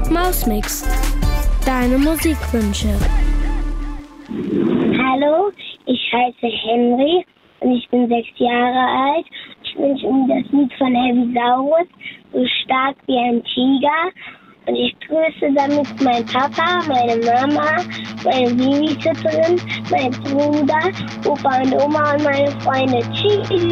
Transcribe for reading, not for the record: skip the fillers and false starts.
Mausmix, deine Musikwünsche. Hallo, ich heiße Henry und ich bin 6 Jahre alt. Ich wünsche mir das Lied von Heavisaurus, so stark wie ein Tiger. Und ich grüße damit meinen Papa, meine Mama, meine Babysitterin, meinen Bruder, Opa und Oma und meine Freunde. Tschüss!